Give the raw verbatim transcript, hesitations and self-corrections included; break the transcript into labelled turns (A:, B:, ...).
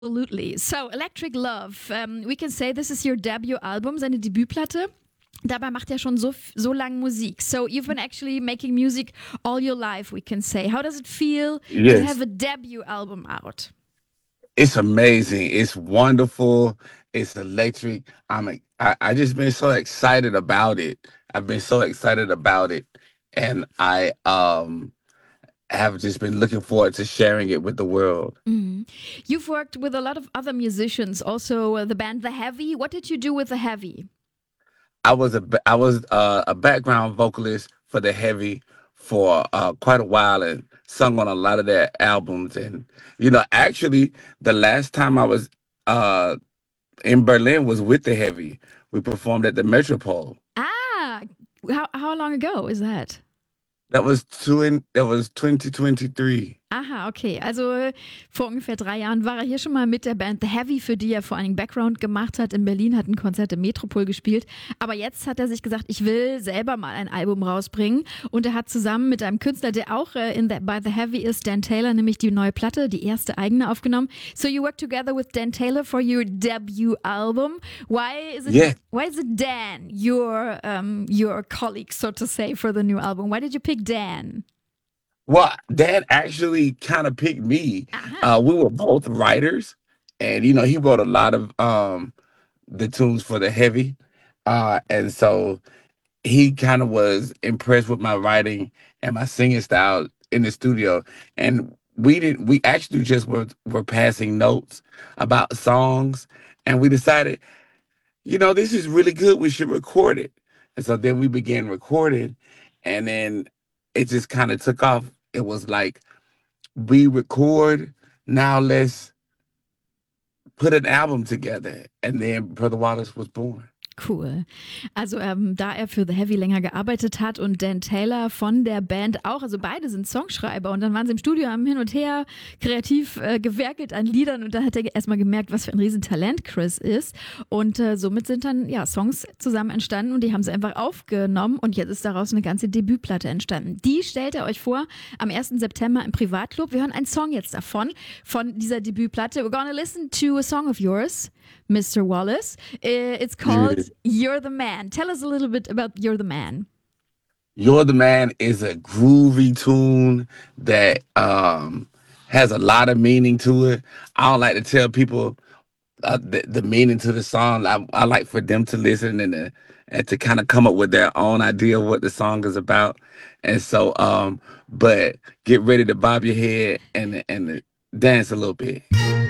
A: Absolutely. So, Electric Love, um, we can say this is your debut album, seine Debütplatte. Dabei macht er schon so, so lange Musik. So, you've been actually making music all your life, we can say. How does it feel to
B: Yes,
A: have a debut album out?
B: it's amazing. It's wonderful. It's electric. I'm e- I, I just been so excited about it. I've been so excited about it. And I um have just been looking forward to sharing it with the world.
A: Mhm. You've worked with a lot of other musicians, also uh, the band The Heavy. What did you do with The Heavy?
B: I was a ba- I was uh, a background vocalist for the Heavy for uh, quite a while and sung on a lot of their albums. And you know, actually, the last time I was uh, in Berlin was with the Heavy. We performed at the Metropole.
A: Ah, how, how long ago is that?
B: That was two in, that was twenty twenty-three.
A: Aha, okay. Also äh, vor ungefähr drei Jahren war er hier schon mal mit der Band The Heavy, für die er vor allen Dingen Background gemacht hat in Berlin, hat ein Konzert im Metropol gespielt. Aber jetzt hat er sich gesagt, ich will selber mal ein Album rausbringen. Und er hat zusammen mit einem Künstler, der auch äh, in the, bei The Heavy ist, Dan Taylor, nämlich die neue Platte, die erste eigene aufgenommen. So you work together with Dan Taylor for your debut album. Why is it?
B: Yeah.
A: Why is it Dan, your um, your colleague, so to say, for the new album? Why did you pick Dan?
B: Well, Dad actually kind of picked me.
A: Aha.
B: Uh, we were both writers, and you know, he wrote a lot of um the tunes for the Heavy. Uh, and so he kind of was impressed with my writing and my singing style in the studio. And we didn't we actually just were were passing notes about songs, and we decided, you know, this is really good. We should record it. And so then we began recording, and then it just kind of took off. It was like, we record, now let's put an album together. And then Brother Wallace was born.
A: Cool. Also ähm, da er für The Heavy länger gearbeitet hat und Dan Taylor von der Band auch, also beide sind Songschreiber und dann waren sie im Studio, haben hin und her kreativ äh, gewerkelt an Liedern und da hat er erstmal gemerkt, was für ein Riesentalent Chris ist und äh, somit sind dann ja Songs zusammen entstanden und die haben sie einfach aufgenommen und jetzt ist daraus eine ganze Debütplatte entstanden. Die stellt er euch vor am ersten September im Privatclub. Wir hören einen Song jetzt davon, von dieser Debütplatte. We're gonna listen to a song of yours, Mister Wallace. It's called
B: Yeah.
A: You're the Man. Tell us a little bit about You're the Man.
B: You're the Man is a groovy tune that um, has a lot of meaning to it. I don't like to tell people uh, the, the meaning to the song. I, I like for them to listen and, uh, and to kind of come up with their own idea of what the song is about. And so, um, but get ready to bob your head and and dance a little bit.